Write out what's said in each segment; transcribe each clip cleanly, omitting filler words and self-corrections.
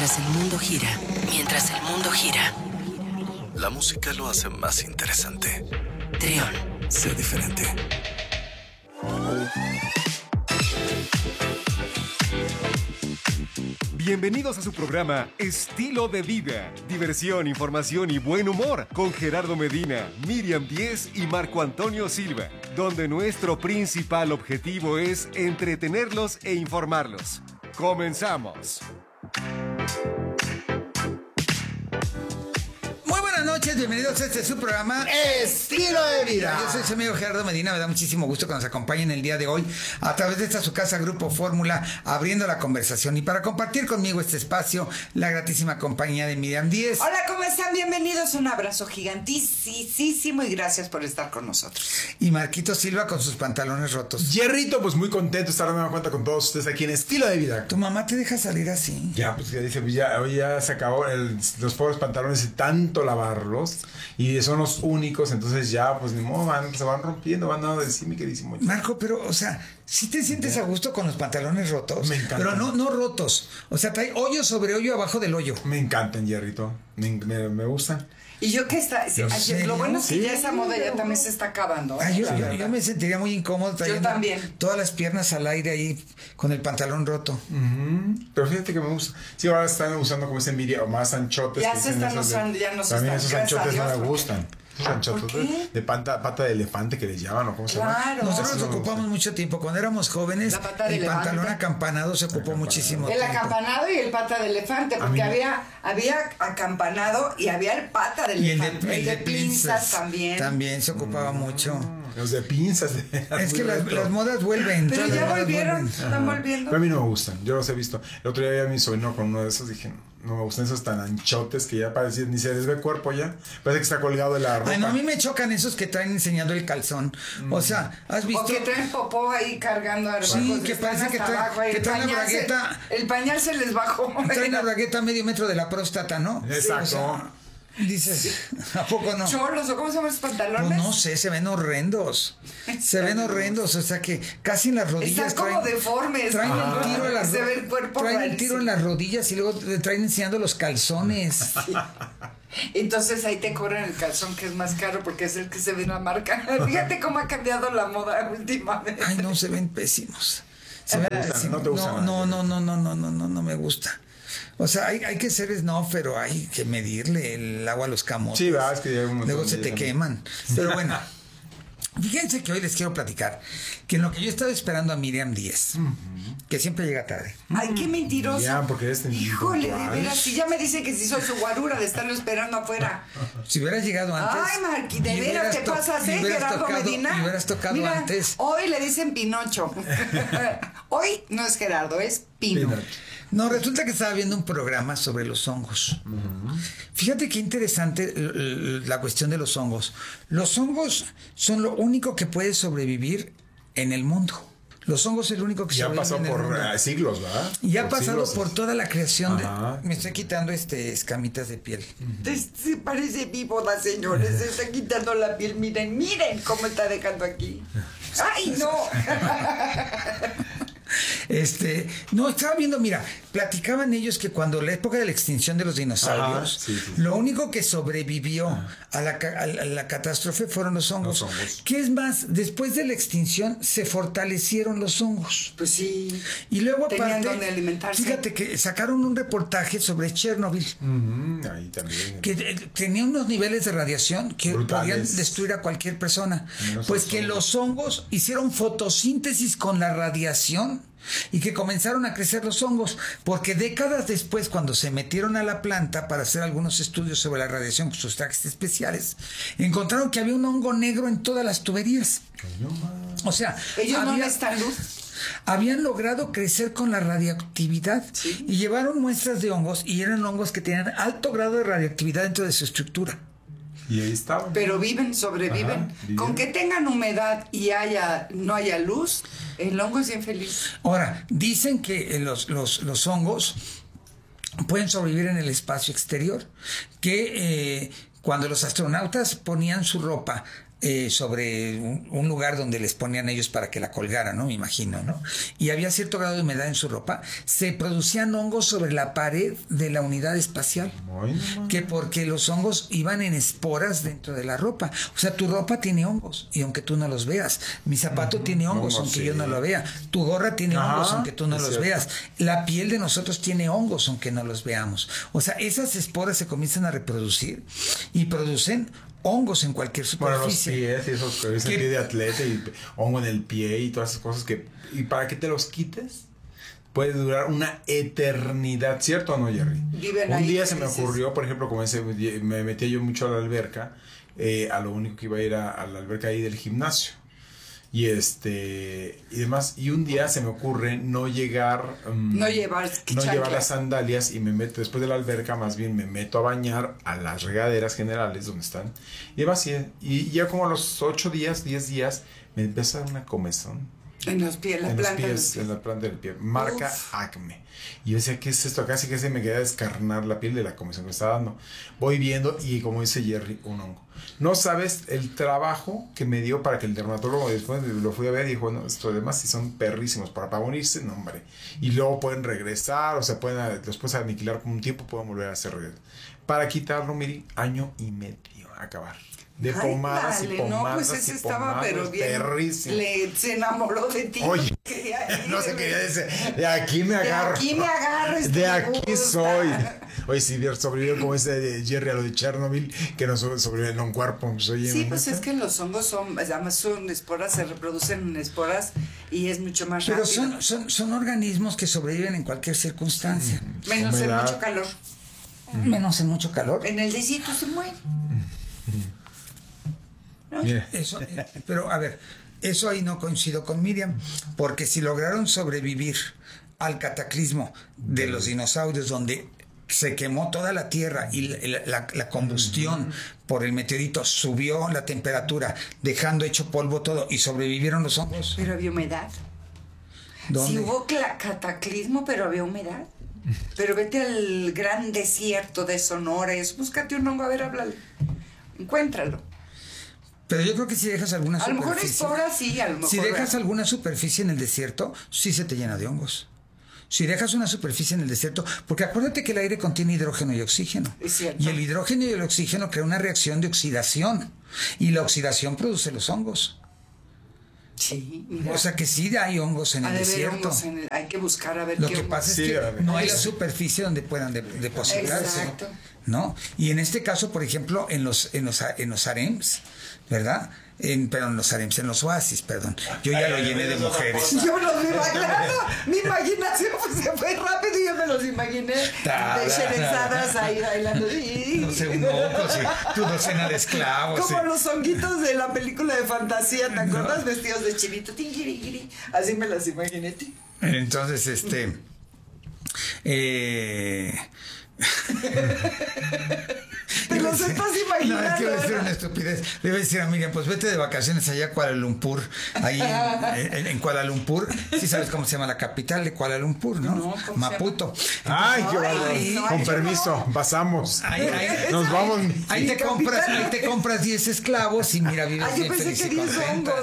Mientras el mundo gira, mientras el mundo gira. La música lo hace más interesante. Trión. Sé diferente. Bienvenidos a su programa Estilo de Vida. Diversión, información y buen humor con Gerardo Medina, Miriam Díez y Marco Antonio Silva, donde nuestro principal objetivo es entretenerlos e informarlos. ¡Comenzamos! Buenas noches, bienvenidos a su programa Estilo de Vida. Yo soy su amigo Gerardo Medina, me da muchísimo gusto que nos acompañen el día de hoy a través de esta su casa Grupo Fórmula, abriendo la conversación y para compartir conmigo este espacio, la gratísima compañía de Miriam Díez. Hola, ¿cómo están? Bienvenidos, un abrazo gigantísimo y gracias por estar con nosotros. Y Marquito Silva con sus pantalones rotos. Hierrito, pues muy contento de estar dando cuenta con todos ustedes aquí en Estilo de Vida. ¿Tu mamá te deja salir así? Ya, pues ya dice, pues ya se acabó los pobres pantalones y tanto lavarlos y son los únicos, entonces ya pues ni modo, se van rompiendo, van dando de sí, mi queridísimo. Marco, pero o sea, ¿sí te sientes a gusto con los pantalones rotos? Me encanta. Pero no rotos, o sea, trae hoyo sobre hoyo abajo del hoyo. Me encantan, Hierrito, me gustan. Y yo que está, lo bueno es que ya esa moda ya también se está acabando. Yo me sentiría muy incómodo trayendo todas las piernas al aire ahí con el pantalón roto. Pero fíjate que me gusta. Sí, ahora están usando como ese Miriam o más anchotes. Ya se están usando, ya no se también están. Esos anchotes no me gustan. ¿Por qué? De pata de elefante que les llaman, ¿o cómo se llama? Claro. Nosotros nos ocupamos mucho tiempo. Cuando éramos jóvenes, el pantalón acampanado se ocupó muchísimo tiempo. El acampanado y el pata de elefante, porque había acampanado y había el pata de elefante. El de pinzas también. También se ocupaba mucho. Los de pinzas. Es que las modas vuelven. Pero ya volvieron, están volviendo. Pero a mí no me gustan, yo los he visto. El otro día vi a mi sobrino con uno de esos, dije, no me gustan esos tan anchotes que ya parece, ni se les ve cuerpo ya. Parece que está colgado de la ropa. Ay, no, a mí me chocan esos que traen enseñando el calzón. O sea, ¿has visto? O que traen popó ahí cargando a sí, que parece que traen la bragueta. El pañal se les bajó. Traen la bragueta a medio metro de la próstata, ¿no? Exacto. Sí, o sea, dices, ¿a poco no? ¿Cholos o cómo se llaman esos pantalones? Pues no sé, se ven horrendos. Se ven horrendos, o sea que casi en las rodillas. Están como deformes. Traen el tiro en las se ve el cuerpo traen el tiro en las rodillas y luego traen enseñando los calzones. Sí. Entonces ahí te cobran el calzón que es más caro porque es el que se ve en la marca. Fíjate cómo ha cambiado la moda últimamente. Ay, no, se ven pésimos. Se ven pésimos. No te gustan. No me gusta. O sea, hay que ser snob, pero hay que medirle el agua a los camotes. Sí, va, es que luego se te queman. Pero bueno, fíjense que hoy les quiero platicar que en lo que yo estaba esperando a Miriam Díez, que siempre llega tarde. Ay, qué mentiroso. Ya, porque híjole, de veras, si ya me dice que si soy su guarura de estarlo esperando afuera. Si hubieras llegado antes. Ay, Marqui, de veras, ¿qué pasa, Gerardo Medina? Y hubieras tocado Mira, antes. Hoy le dicen Pinocho. Hoy no es Gerardo, es Pino. No, resulta que estaba viendo un programa sobre los hongos. Fíjate qué interesante la cuestión de los hongos. Los hongos son lo único que puede sobrevivir en el mundo. Los hongos es lo único que sobrevive en el mundo. Ya pasó por siglos, ¿verdad? Y ha pasado por toda la creación de... Me estoy quitando escamitas de piel. Se parece víbora, señores. Se está quitando la piel. Miren cómo está dejando aquí. ¡Ay, no! No, estaba viendo, mira, platicaban ellos que cuando la época de la extinción de los dinosaurios, lo único que sobrevivió a la catástrofe fueron los hongos. ¿Qué es más? Después de la extinción se fortalecieron los hongos. Pues sí. Y luego tenían donde alimentarse. Fíjate que sacaron un reportaje sobre Chernobyl. Ahí también. Que tenía unos niveles de radiación que podían destruir a cualquier persona. Pues que los hongos hicieron fotosíntesis con la radiación y que comenzaron a crecer los hongos, porque décadas después, cuando se metieron a la planta para hacer algunos estudios sobre la radiación con sus trajes especiales, encontraron que había un hongo negro en todas las tuberías. O sea, ellos no necesitan luz. Habían logrado crecer con la radioactividad y llevaron muestras de hongos y eran hongos que tenían alto grado de radioactividad dentro de su estructura. Y ahí estaban. Pero sobreviven. Con que tengan humedad y no haya luz, el hongo es infeliz. Ahora, dicen que los hongos pueden sobrevivir en el espacio exterior, que cuando los astronautas ponían su ropa sobre un lugar donde les ponían ellos para que la colgaran, ¿no? Me imagino, ¿no? Y había cierto grado de humedad en su ropa, se producían hongos sobre la pared de la unidad espacial. Que porque los hongos iban en esporas dentro de la ropa. O sea, tu ropa tiene hongos, y aunque tú no los veas. Mi zapato tiene hongos, aunque yo no lo vea. Tu gorra tiene hongos, aunque tú no los veas. La piel de nosotros tiene hongos, aunque no los veamos. O sea, esas esporas se comienzan a reproducir y producen hongos en cualquier superficie. Bueno, los pies, esos que dicen pie de atleta y hongo en el pie y todas esas cosas y para que te los quites puede durar una eternidad, ¿cierto o no, Jerry? Un día se me ocurrió, por ejemplo, como me metía yo mucho a la alberca, a lo único que iba a ir a la alberca ahí del gimnasio. Y y demás, y un día se me ocurre no llevar las sandalias y me meto después de la alberca, más bien me meto a bañar a las regaderas generales donde están y demás, y ya como a los 8 días, 10 días me empieza a dar una comezón en los pies, en la planta del pie, marca Acme. Y yo decía, ¿qué es esto? Casi que se me queda descarnar la piel de la comezón que me está dando. Voy viendo y, como dice Jerry, un hongo. No sabes el trabajo que me dio para que el dermatólogo después lo fui a ver y dijo, bueno, esto además si son perrísimos para unirse, no hombre. Y luego pueden regresar, o sea, después aniquilar con un tiempo, pueden volver a hacer regreso. Para quitarlo, mire, 1 año y medio acabar. De pomadas y pomadas. No, pues ese estaba, pero bien. Perrísimo. Se enamoró de ti. Oye, no se quería decir, de aquí me agarro. De aquí soy. Oye, si sobrevivió como ese de Jerry a lo de Chernobyl, que no sobrevive en un cuerpo. Pues, oye, sí, pues es que los hongos además son esporas, se reproducen en esporas y es mucho más rápido. Pero son organismos que sobreviven en cualquier circunstancia. Menos en mucho calor. Menos en mucho calor. En el desierto se mueren. Eso, pero a ver, eso ahí no coincido con Miriam, porque si lograron sobrevivir al cataclismo de los dinosaurios, donde se quemó toda la tierra y la combustión por el meteorito subió la temperatura, dejando hecho polvo todo, y sobrevivieron los hongos. Pero había humedad. ¿Dónde? Sí hubo cataclismo, pero había humedad. Pero vete al gran desierto de Sonora, búscate un hongo, a ver, háblale. Encuéntralo. Pero yo creo que si dejas alguna superficie... A lo mejor esporas, sí, a lo mejor... Si dejas alguna superficie en el desierto, sí se te llena de hongos. Si dejas una superficie en el desierto... Porque acuérdate que el aire contiene hidrógeno y oxígeno. Es cierto. Y el hidrógeno y el oxígeno crean una reacción de oxidación. Y la oxidación produce los hongos. Sí, mira. O sea que sí hay hongos en el desierto. Hay que buscar a ver Lo qué que hongos. pasa es que no hay la superficie donde puedan depositarse. Exacto. ¿No? Y en este caso, por ejemplo, en los harems, ¿verdad? En los oasis, perdón. Yo ya lo llené de mujeres. Yo los vi bailando. Mi imaginación se fue rápido y yo me los imaginé desherezadas ahí bailando. No sé, un moco, sí. Tu docena de esclavos. Como sí. los honguitos de la película de fantasía, ¿te acuerdas? ¿No? Vestidos de chinito. Así me los imaginé. Entonces, Te los estás imaginando. No, es que voy a decir una estupidez. Le voy a decir a Miriam, pues vete de vacaciones allá a Kuala Lumpur. Ahí en Kuala Lumpur. Sí sabes cómo se llama la capital de Kuala Lumpur, ¿no? No, Maputo. Ay, qué bárbaro. Con permiso, pasamos. Nos vamos. Ahí te compras 10 esclavos y mira, vives bien feliz y contenta.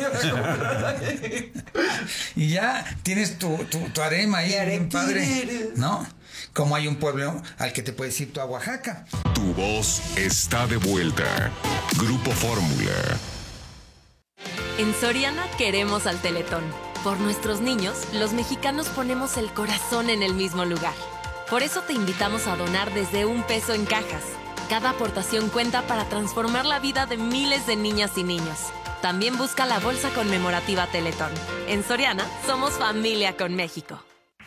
Y ya tienes tu harem ahí, bien padre, ¿no? Como hay un pueblo al que te puedes ir tú a Oaxaca. Tu voz está de vuelta. Grupo Fórmula. En Soriana queremos al Teletón. Por nuestros niños, los mexicanos ponemos el corazón en el mismo lugar. Por eso te invitamos a donar desde $1 en cajas. Cada aportación cuenta para transformar la vida de miles de niñas y niños. También busca la bolsa conmemorativa Teletón. En Soriana, somos familia con México.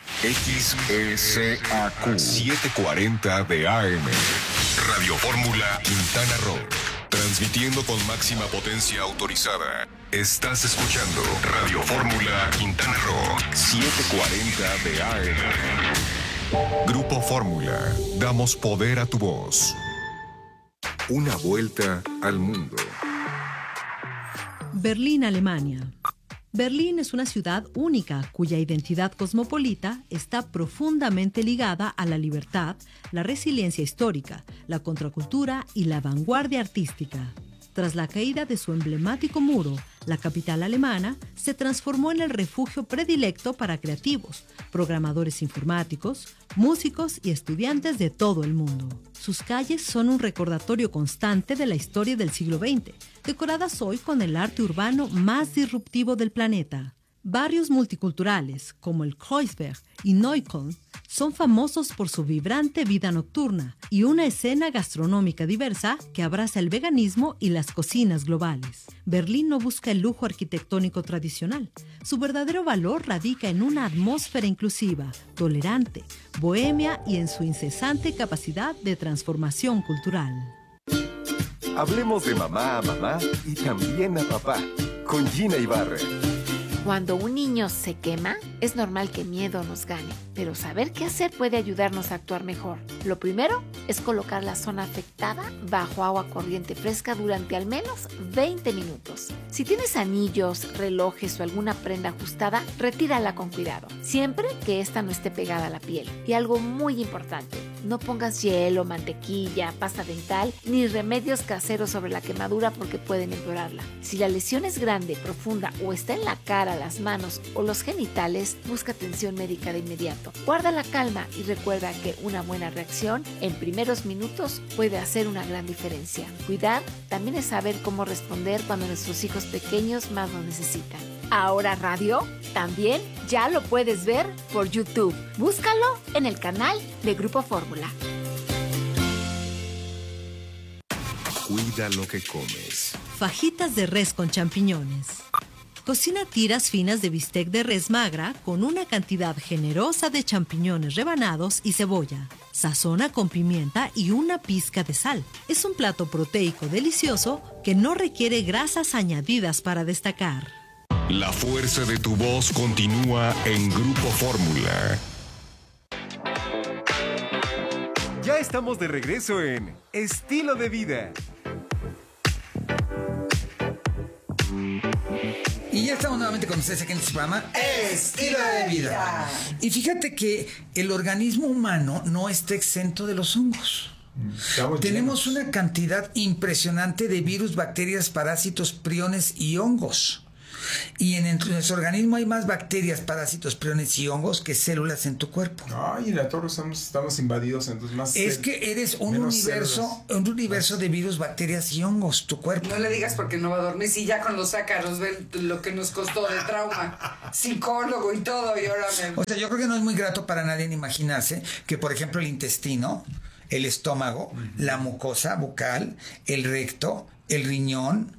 XECAQ 740 de AM. Radio Fórmula Quintana Roo. Transmitiendo con máxima potencia autorizada. Estás escuchando Radio Fórmula Quintana Roo 740 de AM. Grupo Fórmula. Damos poder a tu voz. Una vuelta al mundo. Berlín, Alemania. Berlín es una ciudad única cuya identidad cosmopolita está profundamente ligada a la libertad, la resiliencia histórica, la contracultura y la vanguardia artística. Tras la caída de su emblemático muro, la capital alemana se transformó en el refugio predilecto para creativos, programadores informáticos, músicos y estudiantes de todo el mundo. Sus calles son un recordatorio constante de la historia del siglo XX, decoradas hoy con el arte urbano más disruptivo del planeta. Barrios multiculturales como el Kreuzberg y Neukölln son famosos por su vibrante vida nocturna y una escena gastronómica diversa que abraza el veganismo y las cocinas globales. Berlín no busca el lujo arquitectónico tradicional. Su verdadero valor radica en una atmósfera inclusiva, tolerante, bohemia y en su incesante capacidad de transformación cultural. Hablemos de mamá a mamá y también a papá, con Gina Ibarra. Cuando un niño se quema, es normal que miedo nos gane, pero saber qué hacer puede ayudarnos a actuar mejor. Lo primero es colocar la zona afectada bajo agua corriente fresca durante al menos 20 minutos. Si tienes anillos, relojes o alguna prenda ajustada, retírala con cuidado, siempre que ésta no esté pegada a la piel. Y algo muy importante, no pongas hielo, mantequilla, pasta dental ni remedios caseros sobre la quemadura porque pueden empeorarla. Si la lesión es grande, profunda o está en la cara, las manos o los genitales, busca atención médica de inmediato. Guarda la calma y recuerda que una buena reacción en primeros minutos puede hacer una gran diferencia. Cuidar también es saber cómo responder cuando nuestros hijos pequeños más lo necesitan. Ahora Radio también ya lo puedes ver por YouTube. Búscalo en el canal de Grupo Fórmula. Cuida lo que comes. Fajitas de res con champiñones. Cocina tiras finas de bistec de res magra con una cantidad generosa de champiñones rebanados y cebolla. Sazona con pimienta y una pizca de sal. Es un plato proteico delicioso que no requiere grasas añadidas para destacar. La fuerza de tu voz continúa en Grupo Fórmula. Ya estamos de regreso en Estilo de Vida. Y ya estamos nuevamente con ustedes aquí en este programa Estilo de Vida. Y fíjate que el organismo humano no está exento de los hongos. Tenemos una cantidad impresionante de virus, bacterias, parásitos, priones y hongos. Y en nuestro organismo hay más bacterias, parásitos, priones y hongos que células en tu cuerpo. Ay, en la torre estamos invadidos, entonces más. Es que eres un universo de virus, bacterias y hongos, tu cuerpo. No le digas porque no va a dormir. Si ya con los ácaros ve lo que nos costó de trauma, psicólogo y todo, y ahora O sea, yo creo que no es muy grato para nadie en imaginarse que, por ejemplo, el intestino, el estómago, la mucosa bucal, el recto, el riñón,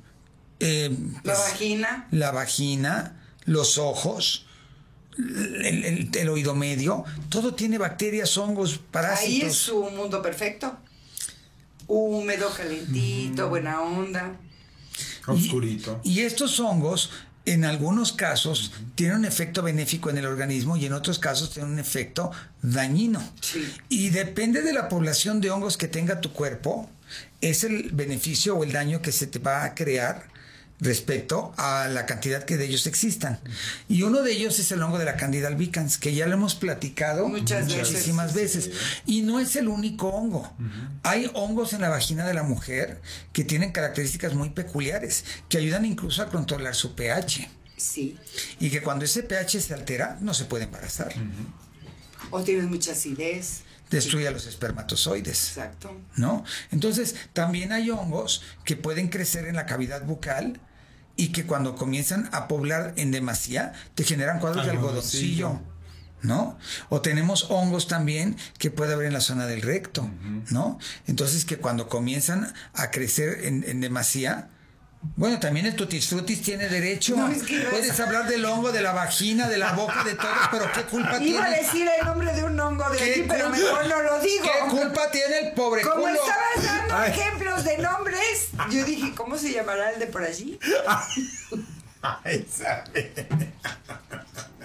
la vagina, los ojos, el oído medio, todo tiene bacterias, hongos, parásitos. Ahí es su mundo perfecto. Húmedo, calentito, buena onda. Oscurito. Y estos hongos, en algunos casos, tienen un efecto benéfico en el organismo y en otros casos tienen un efecto dañino. Sí. Y depende de la población de hongos que tenga tu cuerpo, es el beneficio o el daño que se te va a crear respecto a la cantidad que de ellos existan. Y uno de ellos es el hongo de la Candida albicans, que ya lo hemos platicado muchísimas veces. Y no es el único hongo. Hay hongos en la vagina de la mujer que tienen características muy peculiares, que ayudan incluso a controlar su pH. Sí. Y que cuando ese pH se altera, no se puede embarazar. O tienes mucha acidez. Destruye a los espermatozoides. Exacto. ¿No? Entonces, también hay hongos que pueden crecer en la cavidad bucal y que cuando comienzan a poblar en demasía te generan cuadros de algodoncillo, ¿no? O tenemos hongos también que puede haber en la zona del recto, ¿no? Entonces, que cuando comienzan a crecer en demasía, bueno, también el tutis frutis tiene derecho. No, es que puedes hablar del hongo, de la vagina, de la boca, de todo, pero ¿qué culpa tiene? Iba a decir el nombre de un hongo de aquí, pero mejor no lo digo. ¿Qué culpa tiene el pobre Como culo? estabas dando ejemplos de nombres, yo dije, ¿cómo se llamará el de por allí? Ay, sabe.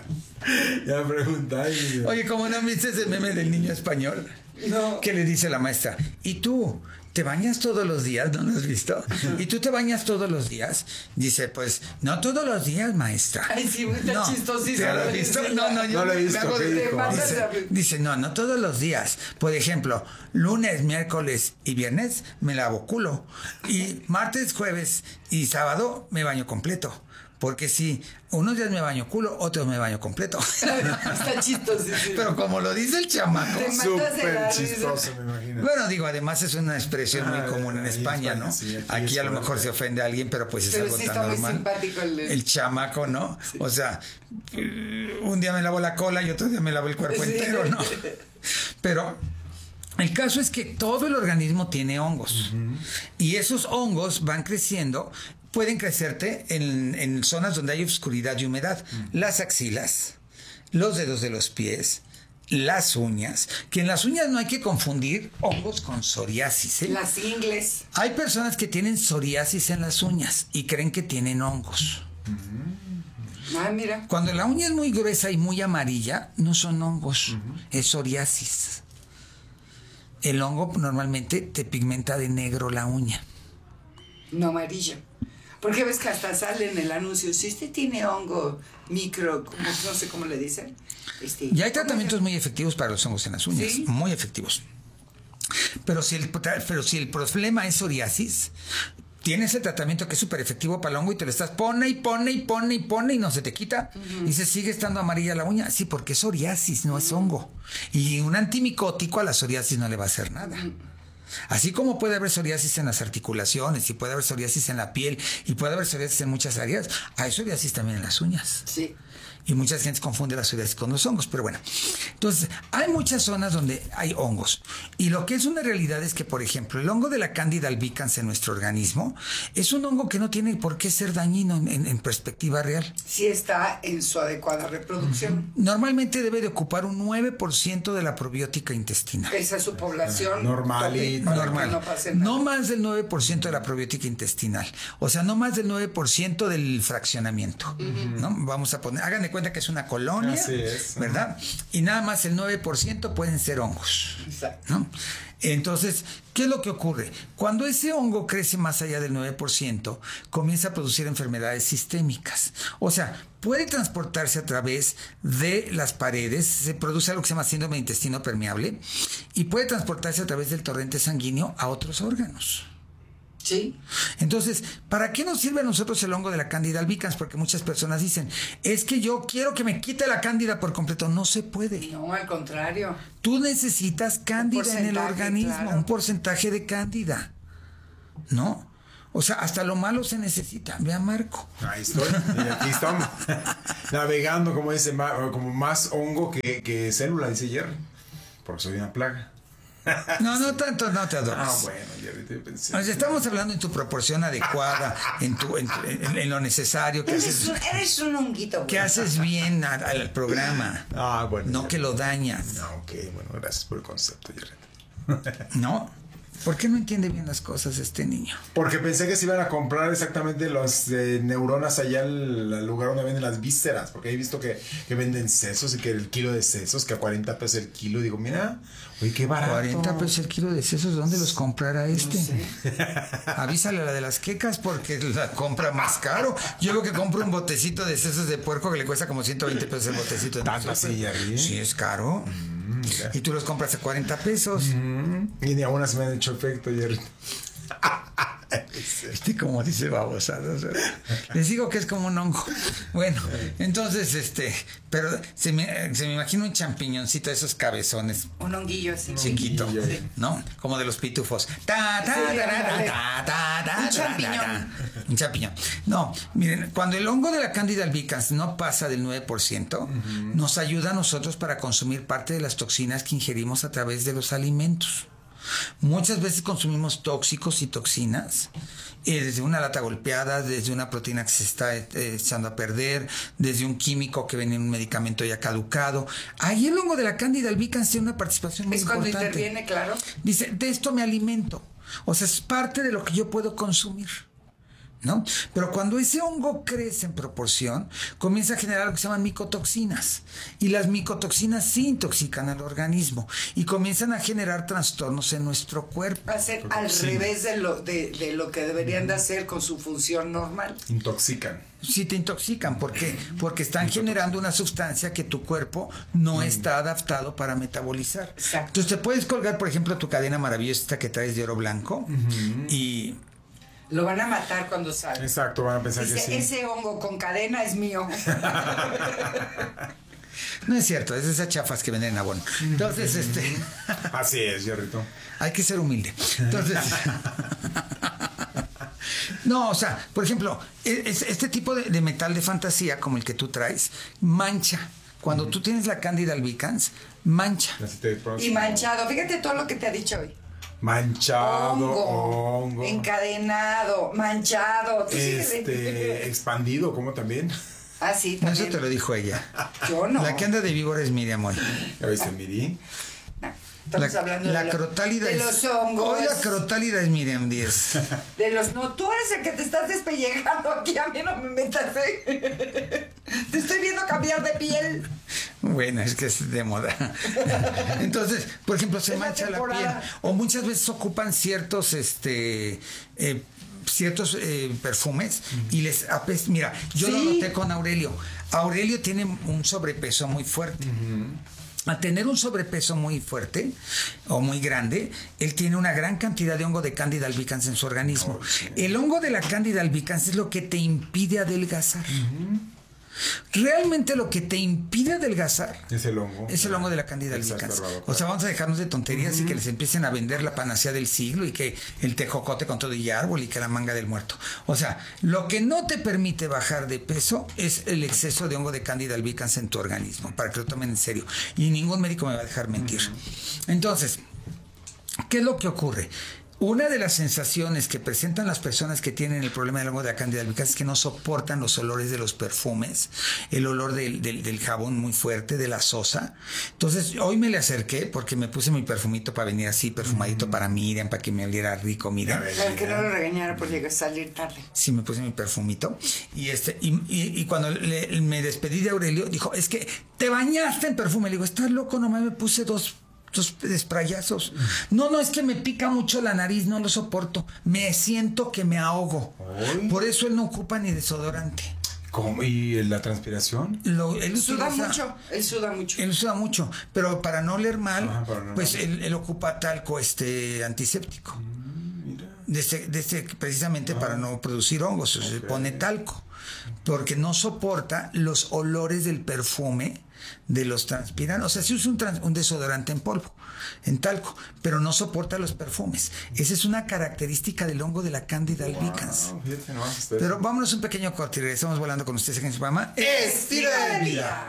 Ya pregunta. Oye, ¿cómo no viste ese meme del niño español? No. Que le dice la maestra, ¿y tú te bañas todos los días? ¿No lo has visto? ¿Y tú te bañas todos los días? Dice, pues, no todos los días, maestra. Ay, sí, está chistosísimo. ¿Te lo has visto? No, yo no lo he visto. Dice, no todos los días. Por ejemplo, lunes, miércoles y viernes me lavo culo. Y martes, jueves y sábado me baño completo. Porque si unos días me baño culo, otros me baño completo. Está chistosísimo. Pero como lo dice el chamaco. Súper chistoso, me imagino. Bueno, digo, además es una expresión muy común en España, ¿no? Sí, aquí a lo mejor se ofende a alguien, pero pues es algo tan normal. Muy simpático el chamaco, ¿no? Sí. O sea, un día me lavo la cola y otro día me lavo el cuerpo entero, ¿no? Pero el caso es que todo el organismo tiene hongos. Y esos hongos van creciendo. Pueden crecerte en zonas donde hay oscuridad y humedad. Las axilas, los dedos de los pies, las uñas. Que en las uñas no hay que confundir hongos con psoriasis, ¿eh? Las ingles. Hay personas que tienen psoriasis en las uñas y creen que tienen hongos. Ah, mira. Cuando la uña es muy gruesa y muy amarilla, no son hongos, es psoriasis. El hongo normalmente te pigmenta de negro la uña. No amarilla. Porque ves que hasta sale en el anuncio, si usted tiene hongo micro, no sé cómo le dicen. Y hay tratamientos muy efectivos para los hongos en las uñas, ¿sí? Muy efectivos. Pero si el problema es psoriasis, tienes el tratamiento que es súper efectivo para el hongo y te lo estás pone y no se te quita. Y se sigue estando amarilla la uña. Sí, porque es psoriasis, no es hongo. Y un antimicótico a la psoriasis no le va a hacer nada. Así como puede haber psoriasis en las articulaciones y puede haber psoriasis en la piel y puede haber psoriasis en muchas áreas, hay psoriasis también en las uñas. Sí. Y mucha gente confunde la psoriasis con los hongos, pero bueno. Entonces, hay muchas zonas donde hay hongos. Y lo que es una realidad es que, por ejemplo, el hongo de la Candida albicans en nuestro organismo es un hongo que no tiene por qué ser dañino en perspectiva real. Si está en su adecuada reproducción. Normalmente debe de ocupar un 9% de la probiótica intestinal. Esa es su población. Normal. No pase nada. No más del 9% de la probiótica intestinal. O sea, no más del 9% del fraccionamiento. ¿No? Vamos a poner, hagan de cuenta que es una colonia, así es, ¿verdad? Y nada más el 9% pueden ser hongos. Exacto. ¿No? Entonces, ¿qué es lo que ocurre? Cuando ese hongo crece más allá del 9%, comienza a producir enfermedades sistémicas. O sea, puede transportarse a través de las paredes, se produce algo que se llama síndrome de intestino permeable, y puede transportarse a través del torrente sanguíneo a otros órganos. Sí. Entonces, ¿para qué nos sirve a nosotros el hongo de la Candida albicans? Porque muchas personas dicen, es que yo quiero que me quite la cándida por completo. No se puede. No, al contrario. Tú necesitas cándida en el organismo, claro. Un porcentaje de cándida, ¿no? O sea, hasta lo malo se necesita. Ve a Marco. Ahí estoy. Y aquí estamos. Navegando, como dice, como más hongo que célula, dice Jerry. Porque soy una plaga. No tanto, no te adoras. Bueno, ya te pensé. O sea, estamos hablando en tu proporción adecuada, en lo necesario que eres un honguito. Que haces bien al programa. Bueno. No que lo dañas. No, ok, bueno, gracias por el concepto, Jerry. ¿No? ¿Por qué no entiende bien las cosas este niño? Porque pensé que se iban a comprar exactamente los neuronas allá al lugar donde venden las vísceras. Porque he visto que venden sesos y que el kilo de sesos, que a 40 pesos el kilo. Digo, mira, oye, qué barato. 40 pesos el kilo de sesos, ¿dónde los comprará este? No sé. Avísale a la de las quecas porque la compra más caro. Yo veo que compro un botecito de sesos de puerco que le cuesta como 120 pesos el botecito. ¿Tanto así, Jerry? Sí, es caro. Mira. Y tú los compras a 40 pesos. Y ni aún así me han hecho efecto, Jerry. ¿Viste cómo dice babosado? O sea, les digo que es como un hongo. Bueno, entonces, pero se me imagina un champiñoncito de esos cabezones. Un honguillo así. Chiquito, sí. ¿No? Como de los pitufos. Un champiñón. No, miren, cuando el hongo de la Candida albicans no pasa del 9%, nos ayuda a nosotros para consumir parte de las toxinas que ingerimos a través de los alimentos. Muchas veces consumimos tóxicos y toxinas, desde una lata golpeada, desde una proteína que se está echando a perder, desde un químico que viene en un medicamento ya caducado. Ahí el hongo de la Candida albicans tiene una participación muy importante. Es cuando interviene, claro. Dice, de esto me alimento. O sea, es parte de lo que yo puedo consumir, ¿no? Pero cuando ese hongo crece en proporción, comienza a generar lo que se llaman micotoxinas. Y las micotoxinas sí intoxican al organismo y comienzan a generar trastornos en nuestro cuerpo. Hacer al revés de lo que deberían de hacer con su función normal. Intoxican. Sí, te intoxican. ¿Por qué? Porque están generando una sustancia que tu cuerpo no está adaptado para metabolizar. Exacto. Entonces te puedes colgar, por ejemplo, tu cadena maravillosa esta que traes de oro blanco y... Lo van a matar cuando salga. Exacto, van a pensar que sí. Ese hongo con cadena es mío. No es cierto, es de esas chafas que venden en Avon. Entonces, Así es, Jerrito. Hay que ser humilde. Entonces... No, o sea, por ejemplo, este tipo de metal de fantasía, como el que tú traes, mancha. Cuando tú tienes la Candida albicans, mancha. Y manchado. Fíjate todo lo que te ha dicho hoy. Manchado, hongo. Encadenado, manchado. Expandido, como también. Ah, sí, también. Eso te lo dijo ella. Yo no. La que anda de víbora es Miriam hoy. ¿Ya viste, Miri? Estamos hablando de crotálida de los hongos. Hoy la crotálida es Miriam 10. No, tú eres el que te estás despellejando aquí, a mí no me metas, Te estoy viendo cambiar de piel. Bueno, es que es de moda. Entonces, por ejemplo, se mancha la piel. O muchas veces ocupan ciertos perfumes y les apesta. Mira, yo lo noté con Aurelio. Aurelio tiene un sobrepeso muy fuerte. Al tener un sobrepeso muy fuerte o muy grande, él tiene una gran cantidad de hongo de Candida albicans en su organismo. El hongo de la Candida albicans es lo que te impide adelgazar. Realmente lo que te impide adelgazar es el hongo. Es el hongo de la Candida albicans. O sea, vamos a dejarnos de tonterías y que les empiecen a vender la panacea del siglo y que el tejocote con todo y árbol y que la manga del muerto. O sea, lo que no te permite bajar de peso es el exceso de hongo de Candida albicans en tu organismo, para que lo tomen en serio. Y ningún médico me va a dejar mentir. Entonces, ¿qué es lo que ocurre? Una de las sensaciones que presentan las personas que tienen el problema del hongo de la Candida albicans es que no soportan los olores de los perfumes, el olor del jabón muy fuerte, de la sosa. Entonces, hoy me le acerqué porque me puse mi perfumito para venir así, perfumadito para Miriam, para que me oliera rico, Miriam. Para que no lo regañara por llegar a salir tarde. Sí, me puse mi perfumito. Y cuando me despedí de Aurelio, dijo, es que te bañaste en perfume. Le digo, ¿estás loco? Nomás me puse dos sprayazos. No, es que me pica mucho la nariz, no lo soporto. Me siento que me ahogo. Ay. Por eso él no ocupa ni desodorante. ¿Cómo? ¿Y la transpiración? Él suda mucho, pero para no oler mal, él ocupa talco antiséptico. Precisamente para no producir hongos, se pone talco. Porque no soporta los olores del perfume de los transpirantes. O sea, sí usa un desodorante en polvo, en talco, pero no soporta los perfumes. Esa es una característica del hongo de la Candida albicans. Pero vámonos un pequeño corte y regresamos volando con ustedes aquí en su programa Estilo de Vida.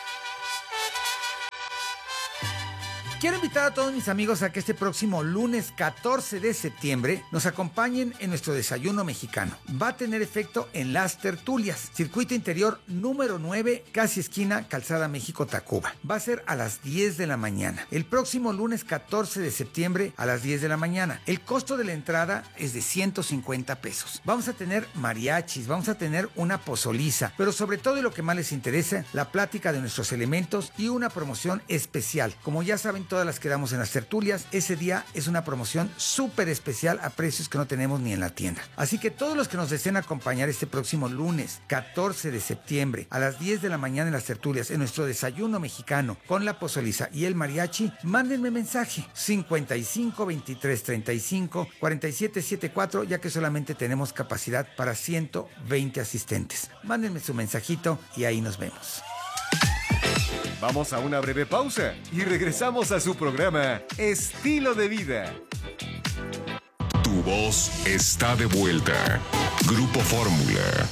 Quiero invitar a todos mis amigos a que este próximo lunes 14 de septiembre nos acompañen en nuestro desayuno mexicano. Va a tener efecto en Las Tertulias, circuito interior número 9, casi esquina Calzada México-Tacuba. Va a ser a las 10 de la mañana. El próximo lunes 14 de septiembre a las 10 de la mañana. El costo de la entrada es de 150 pesos. Vamos a tener mariachis, vamos a tener una pozoliza, pero sobre todo y lo que más les interesa, la plática de nuestros elementos y una promoción especial. Como ya saben, todas las que damos en las tertulias, ese día es una promoción súper especial a precios que no tenemos ni en la tienda. Así que todos los que nos deseen acompañar este próximo lunes 14 de septiembre a las 10 de la mañana en las tertulias, en nuestro desayuno mexicano con la pozoliza y el mariachi, mándenme mensaje 55 23 35 47 74, ya que solamente tenemos capacidad para 120 asistentes. Mándenme su mensajito y ahí nos vemos. Vamos a una breve pausa y regresamos a su programa Estilo de Vida. Tu voz está de vuelta. Grupo Fórmula.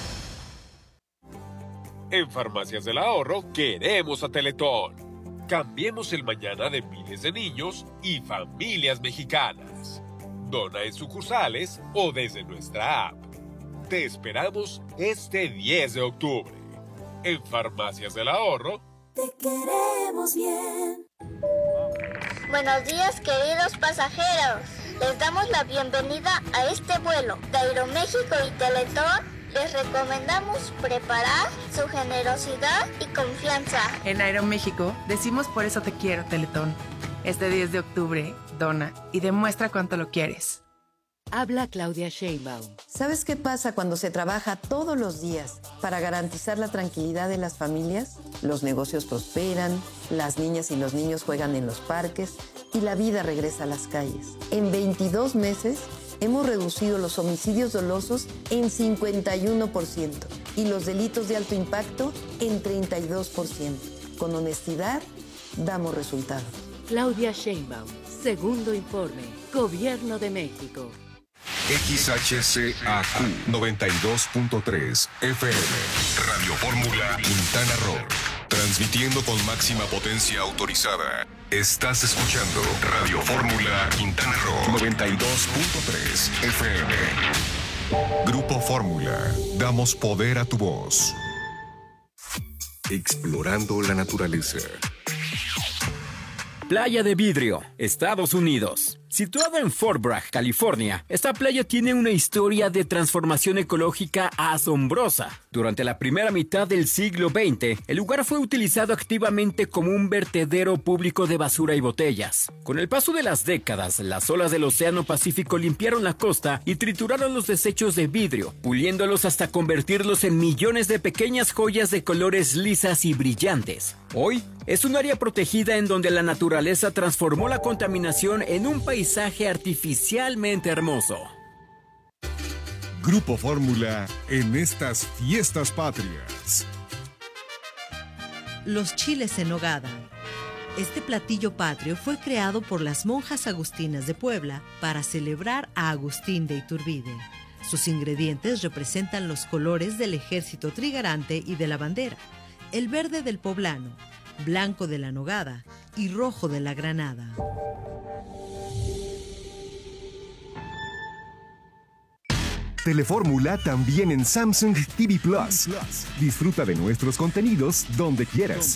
En Farmacias del Ahorro queremos a Teletón. Cambiemos el mañana de miles de niños y familias mexicanas. Dona en sucursales o desde nuestra app. Te esperamos este 10 de octubre. En Farmacias del Ahorro, te queremos bien. Buenos días, queridos pasajeros. Les damos la bienvenida a este vuelo. De Aeroméxico y Teletón les recomendamos preparar su generosidad y confianza. En Aeroméxico decimos por eso te quiero, Teletón. Este 10 de octubre, dona y demuestra cuánto lo quieres. Habla Claudia Sheinbaum. ¿Sabes qué pasa cuando se trabaja todos los días para garantizar la tranquilidad de las familias? Los negocios prosperan, las niñas y los niños juegan en los parques y la vida regresa a las calles. En 22 meses hemos reducido los homicidios dolosos en 51% y los delitos de alto impacto en 32%. Con honestidad, damos resultados. Claudia Sheinbaum, segundo informe, Gobierno de México. XHCAQ 92.3 FM, Radio Fórmula Quintana Roo. Transmitiendo con máxima potencia autorizada. Estás escuchando Radio Fórmula Quintana Roo 92.3 FM. Grupo Fórmula. Damos poder a tu voz. Explorando la naturaleza. Playa de Vidrio, Estados Unidos. Situada en Fort Bragg, California, esta playa tiene una historia de transformación ecológica asombrosa. Durante la primera mitad del siglo XX, el lugar fue utilizado activamente como un vertedero público de basura y botellas. Con el paso de las décadas, las olas del Océano Pacífico limpiaron la costa y trituraron los desechos de vidrio, puliéndolos hasta convertirlos en millones de pequeñas joyas de colores lisas y brillantes. Hoy, es un área protegida en donde la naturaleza transformó la contaminación en un paisaje artificialmente hermoso. Grupo Fórmula en estas fiestas patrias. Los chiles en nogada. Este platillo patrio fue creado por las monjas agustinas de Puebla para celebrar a Agustín de Iturbide. Sus ingredientes representan los colores del ejército trigarante y de la bandera, el verde del poblano, blanco de la nogada y rojo de la granada. Telefórmula también en Samsung TV Plus. Disfruta de nuestros contenidos donde quieras.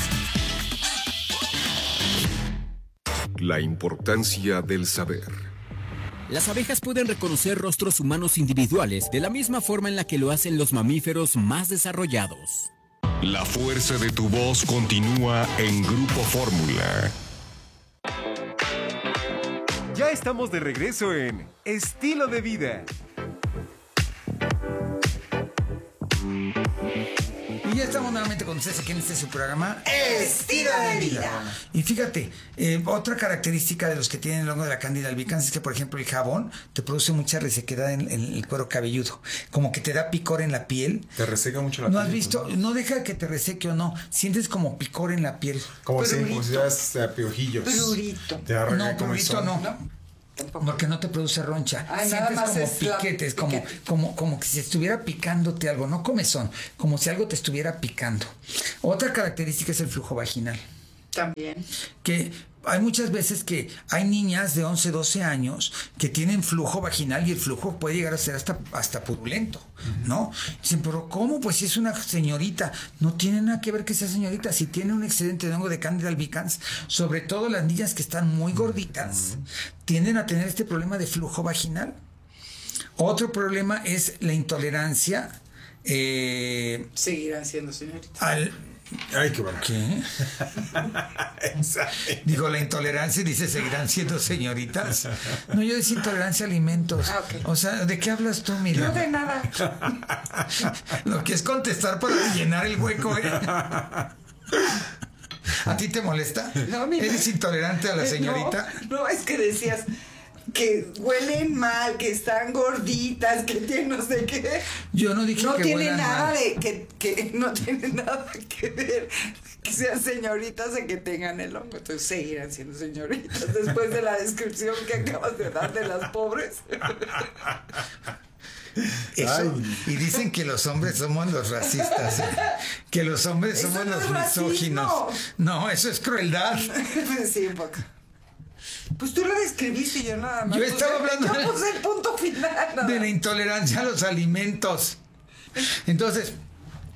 La importancia del saber. Las abejas pueden reconocer rostros humanos individuales de la misma forma en la que lo hacen los mamíferos más desarrollados. La fuerza de tu voz continúa en Grupo Fórmula. Ya estamos de regreso en Estilo de Vida. Y ya estamos nuevamente con ustedes aquí en su programa Estilo de Vida. Y fíjate, otra característica de los que tienen el hongo de la Candida albicans es que, por ejemplo, el jabón te produce mucha resequedad en el cuero cabelludo, como que te da picor en la piel. Te reseca mucho la piel. ¿No has visto? No deja que te reseque o no, sientes como picor en la piel. Como si das piojillos. Prurito. Te arranca no, prurito no. Porque no te produce roncha. Ay, sientes nada más como es piquetes, como que si estuviera picándote algo, no comezón, como si algo te estuviera picando. Otra característica es el flujo vaginal. También. Que hay muchas veces que hay niñas de 11, 12 años que tienen flujo vaginal y el flujo puede llegar a ser hasta purulento, ¿no? Dicen, pero ¿cómo? Pues si es una señorita. No tiene nada que ver que sea señorita. Si tiene un excedente de hongo de Candida albicans, sobre todo las niñas que están muy gorditas, tienden a tener este problema de flujo vaginal. Otro problema es la intolerancia. Seguirán siendo señoritas. Ay, qué bueno. ¿Qué? Digo, la intolerancia, dice, seguirán siendo señoritas. No, yo decía intolerancia a alimentos. Okay. O sea, ¿de qué hablas tú, Miriam? No de nada. Lo que es contestar para llenar el hueco, ¿eh? ¿A ti te molesta? No, mira. ¿Eres intolerante a la señorita? No, es que decías que huelen mal, que están gorditas, que tienen no sé qué. Yo no dije no que tiene huelan nada mal. que no tiene nada que ver que sean señoritas de que tengan el hongo. Entonces seguirán siendo señoritas después de la descripción que acabas de dar de las pobres. Eso, y dicen que los hombres somos los racistas, que los hombres somos no los misóginos. No, eso es crueldad. Sí, un poco. Pues tú lo describiste y yo nada más. Yo estaba hablando yo puse el punto final. De la intolerancia a los alimentos. Entonces,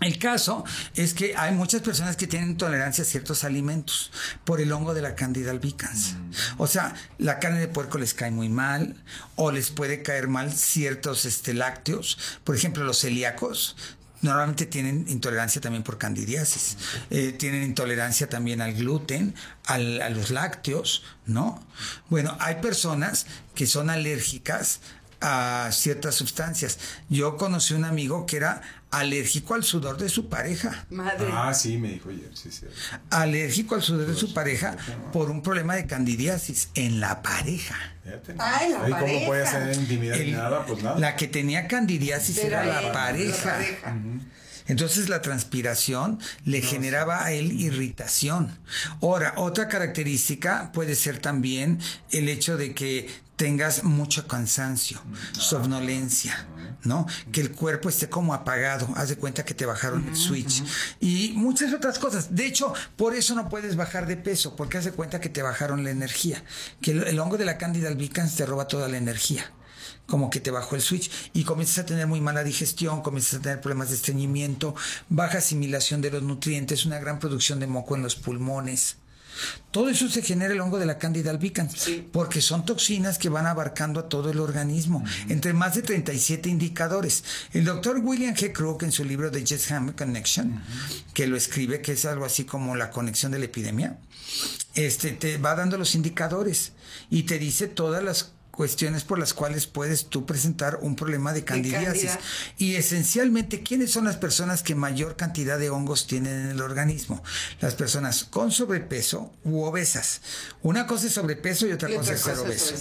El caso es que hay muchas personas que tienen intolerancia a ciertos alimentos por el hongo de la Candida albicans. O sea, la carne de puerco les cae muy mal, o les puede caer mal ciertos lácteos. Por ejemplo, los celíacos normalmente tienen intolerancia también por candidiasis. Tienen intolerancia también al gluten, a los lácteos, ¿no? Bueno, hay personas que son alérgicas a ciertas sustancias. Yo conocí un amigo que era alérgico al sudor de su pareja. Madre. Ah, sí, me dijo ayer, sí. Alérgico al sudor de su pareja por un problema de candidiasis en la pareja. Ay, la pareja. ¿Cómo puede ser intimidad ni nada? Pues nada. La que tenía candidiasis era la pareja. Entonces la transpiración le generaba a él irritación. Ahora, otra característica puede ser también el hecho de que tengas mucho cansancio, somnolencia, ¿no? Que el cuerpo esté como apagado, haz de cuenta que te bajaron el switch y muchas otras cosas. De hecho, por eso no puedes bajar de peso, porque haz de cuenta que te bajaron la energía, que el hongo de la Candida albicans te roba toda la energía, como que te bajó el switch y comienzas a tener muy mala digestión, comienzas a tener problemas de estreñimiento, baja asimilación de los nutrientes, una gran producción de moco en los pulmones. Todo eso se genera el hongo de la Candida albicans, porque son toxinas que van abarcando a todo el organismo, entre más de 37 indicadores. El doctor William G. Crook, en su libro The Just-Ham Connection, que lo escribe, que es algo así como la conexión de la epidemia, te va dando los indicadores y te dice todas las cuestiones por las cuales puedes tú presentar un problema de candidiasis. Y esencialmente, ¿quiénes son las personas que mayor cantidad de hongos tienen en el organismo? Las personas con sobrepeso u obesas. Una cosa es sobrepeso y otra cosa es ser obeso.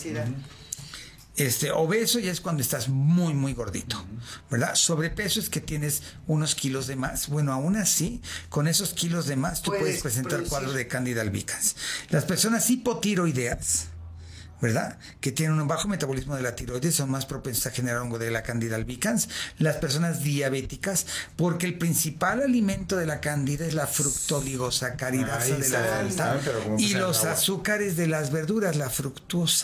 Obeso ya es cuando estás muy, muy gordito, ¿verdad? Sobrepeso es que tienes unos kilos de más. Bueno, aún así, con esos kilos de más, tú puedes presentar cuadro de Candida albicans. Las personas hipotiroideas, ¿verdad? Que tienen un bajo metabolismo de la tiroides, son más propensos a generar hongo de la Candida albicans. Las personas diabéticas, porque el principal alimento de la Candida es la fructoligosacaridasa de la fruta y los azúcares de las verduras, la fructuosa.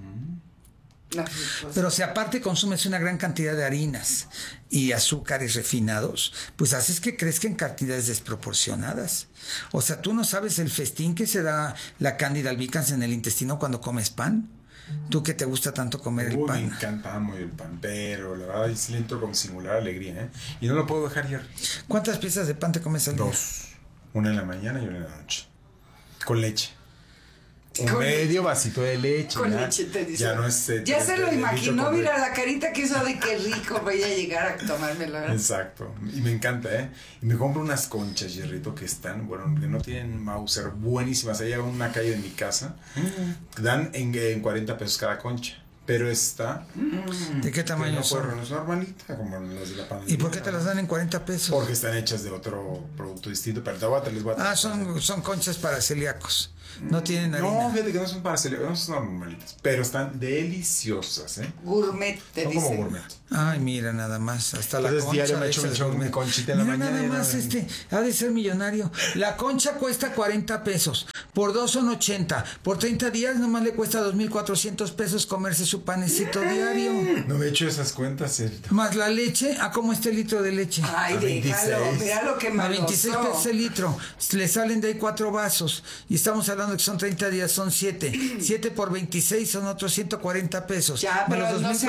Pero si aparte consumes una gran cantidad de harinas y azúcares refinados, pues haces que crezcan en cantidades desproporcionadas. O sea, tú no sabes el festín que se da la Candida albicans en el intestino cuando comes pan. ¿Tú que te gusta tanto comer el pan? Me encanta, amo el pan, pero la verdad sí le entro con singular alegría, ¿eh? Y no lo puedo dejar ya. ¿Cuántas piezas de pan te comes al día? 2. Una en la mañana y una en la noche. Con leche. Un medio vasito de leche. Con leche, te dice. Ya no es. Ya se lo imaginó, mira la carita que hizo de qué rico voy a llegar a tomármelo. Exacto. Y me encanta, ¿eh? Y me compro unas conchas, Jerrito, que están, bueno, que no tienen Mauser, buenísimas. Allá en una calle de mi casa. Dan en 40 pesos cada concha. Pero está. ¿De qué tamaño son? No es normalita, como las de la panadería. ¿Y por qué te las dan en 40 pesos? Porque están hechas de otro producto distinto. Pero les voy a son conchas para celíacos. No tienen harina. No, fíjate que no son para celíacos, no son normalitas. Pero están deliciosas, ¿eh? Gourmet, te son dicen. como gourmet. Ay, mira, nada más. Hasta entonces, la concha. Diario me echo mi conchita en la mañana. Nada más, ha de ser millonario. La concha cuesta 40 pesos. Por 2 son 80. Por 30 días nomás le cuesta 2,400 pesos comerse su panecito diario. No me echo esas cuentas, ¿cierto? Más la leche. ¿A cómo está el litro de leche? Ay, déjalo. Mira lo que a 26 pesos el litro. Le salen de ahí 4 vasos. Y estamos hablando que son 30 días, son 7. 7 por 26 son otros 140 pesos. Ya, pero los no se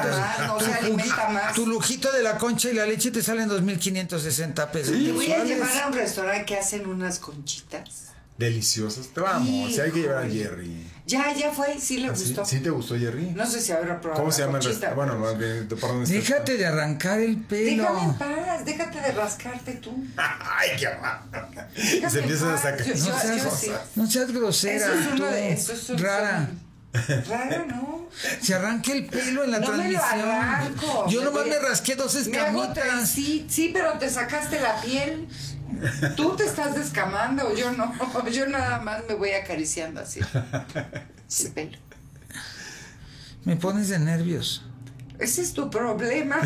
alimenta más. Tu lujito de la concha y la leche te salen 2,560 pesos. Te voy a llevar a un restaurante que hacen unas conchitas deliciosas. Te vamos, si hay que llevar a Jerry. Ya fue, sí le gustó. ¿Sí te gustó, Jerry? No sé si habrá probado. ¿Cómo se llama el restaurante? Bueno, más bien, ¿por dónde está? Déjate de arrancar el pelo. Déjame en paz, déjate de rascarte tú. Ay, qué mal. Se empiezan a sacar. No seas grosera. Eso es rara. Rara, ¿no? Se arranca el pelo en la transmisión. Me lo arranco. Yo nomás me rasqué 2 escamitas. Sí, pero te sacaste la piel. Tú te estás descamando, yo no. Yo nada más me voy acariciando así. El pelo. Me pones de nervios. Ese es tu problema.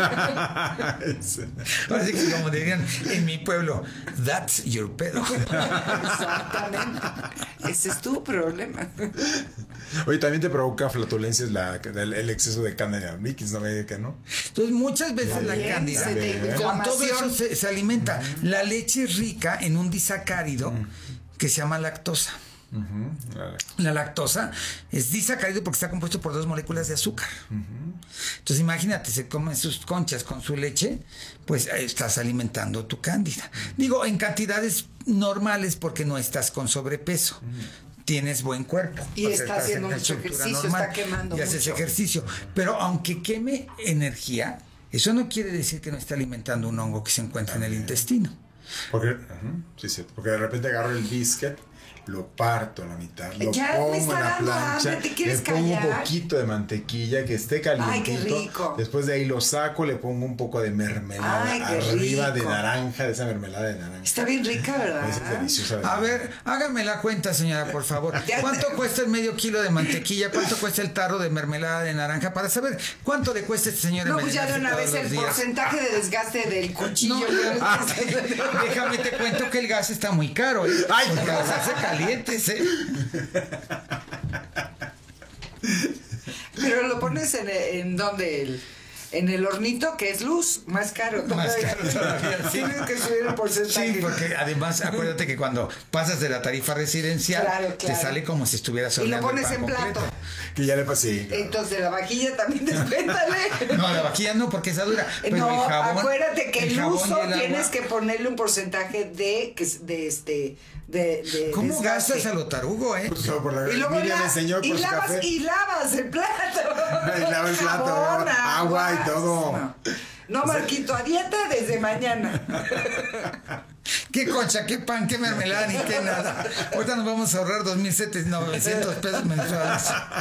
Así que como dirían en mi pueblo, that's your pedo. Exactamente. Ese es tu problema. Oye, también te provoca flatulencias el exceso de Candida albicans, ¿no? ¿No? Entonces, muchas veces la cándida, con todo eso se alimenta. La leche es rica en un disacárido que se llama lactosa. La lactosa es disacárido porque está compuesto por 2 moléculas de azúcar. Entonces imagínate, se comen sus conchas con su leche, pues estás alimentando tu cándida. Digo, en cantidades normales porque no estás con sobrepeso. Tienes buen cuerpo. Y está haciendo mucho ejercicio, está quemando y haces ejercicio. Pero aunque queme energía, eso no quiere decir que no está alimentando un hongo que se encuentra en el intestino. Porque de repente agarro el biscuit, lo parto a la mitad, lo pongo en la plancha, le pongo un poquito de mantequilla que esté calientito. Ay, qué rico. Después de ahí lo saco, le pongo un poco de mermelada arriba de naranja, de esa mermelada de naranja. Está bien rica, ¿verdad? Es deliciosa. A ver, hágame la cuenta, señora, por favor. ¿Cuánto cuesta el medio kilo de mantequilla? ¿Cuánto cuesta el tarro de mermelada de naranja? Para saber cuánto le cuesta este señor. No, pues ya de una vez el porcentaje de desgaste del cuchillo. Déjame te cuento que el gas está muy caro. Ay, porque se hace caliente. Pero lo pones en donde en el hornito, que es luz, más caro. Más caro todavía. Sí. Tienes que subir el porcentaje. Sí, porque además acuérdate que cuando pasas de la tarifa residencial te sale como si estuvieras horneando. Y lo pones en plato. Que ya le pasé. Entonces la vajilla también descuéntale. No, la vajilla no, porque está dura. Pero no, el jabón, acuérdate que el uso tienes que ponerle un porcentaje de ¿Cómo desgaste. gastas a lo tarugo, Pues, y luego y lavas el plato. Y lava el plato, agua y todo. No, Marquito, a dieta desde mañana. Qué concha, qué pan, qué mermelada, ni qué nada. Ahorita nos vamos a ahorrar 2,900 pesos mensuales.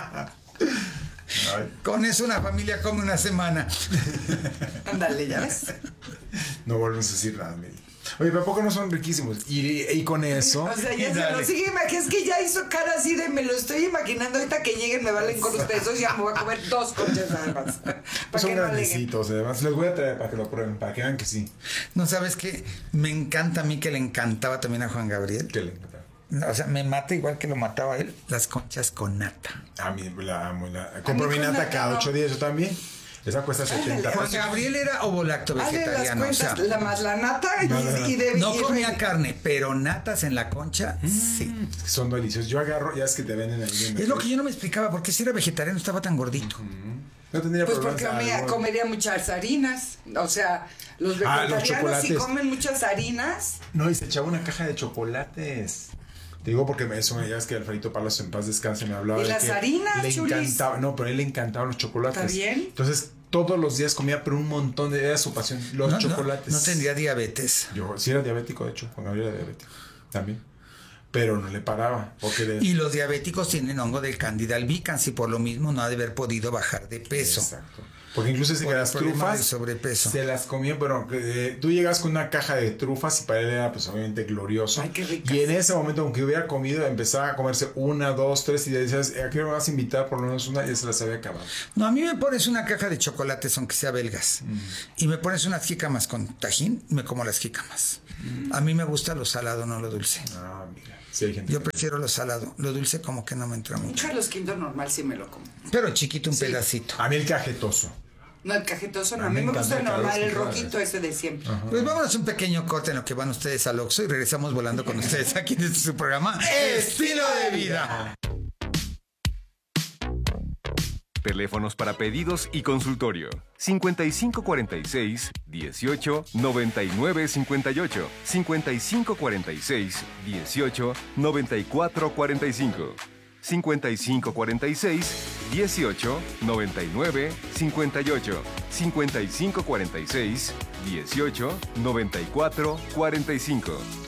Con eso una familia come una semana. Ándale, ya ves. No volvemos a decir nada, Meli. Oye, pero ¿a poco no son riquísimos? Y con eso... O sea, ya se lo sigue imaginando. Es que ya hizo cara así de me lo estoy imaginando. Ahorita que lleguen me valen con ustedes. Ya me voy a comer 2 conchas nada más. Son grandecitos, además. Les voy a traer para que lo prueben, para que vean que sí. No, ¿sabes qué? Me encanta a mí, que le encantaba también a Juan Gabriel. ¿Qué le encantaba? O sea, me mata igual que lo mataba él, las conchas con nata. A mí la amo. Compro mi nata cada 8 días, yo también. Esa cuesta 70 pesos. Juan Gabriel era ovolacto vegetariano. Más la nata no comía carne, pero natas en la concha, sí. Son deliciosos. Yo agarro, ya es que te venden ahí. Es lo que yo no me explicaba, ¿por qué si era vegetariano estaba tan gordito? No tendría pues porque comería muchas harinas. O sea, los vegetarianos sí comen muchas harinas. No, y se echaba una caja de chocolates. Te digo porque ya es que Alfredito Palos en paz descanse me hablaba de las harinas, le encantaba, no, pero a él le encantaban los chocolates. ¿Está bien? Entonces, todos los días comía, pero un montón era su pasión, los chocolates. No tendría diabetes. Yo sí era diabético, de hecho, cuando era diabético también. Pero no le paraba. Y los diabéticos tienen hongo del Candida albicans y por lo mismo no ha de haber podido bajar de peso. Exacto. Porque incluso las trufas sobrepeso. Se las comía, pero tú llegas con una caja de trufas y para él era pues obviamente glorioso. Ay, qué ricas. Y en ese momento, aunque hubiera comido, empezaba a comerse 1, 2, 3 y le decías, ¿a qué me vas a invitar? Por lo menos una, y ya se las había acabado. No, a mí me pones una caja de chocolates, aunque sea belgas, y me pones unas jícamas con tajín, me como las jícamas. A mí me gusta lo salado, no lo dulce. Ah, mira. Sí, hay gente yo prefiero lo salado, lo dulce como que no me entra mucho. Los Kinder normal sí me lo como. Pero chiquito, un pedacito. A mí el cajetoso. No, el cajetoso no. A mí me gusta el normal, el rojito ese de siempre. Ajá. Pues vámonos a un pequeño corte en lo que van ustedes al Oxxo y regresamos volando con ustedes aquí en su programa Estilo de Vida. Teléfonos para pedidos y consultorio. 5546-18-9958. 5546-18-9445. 5546-18-9958. 5546-18-9445.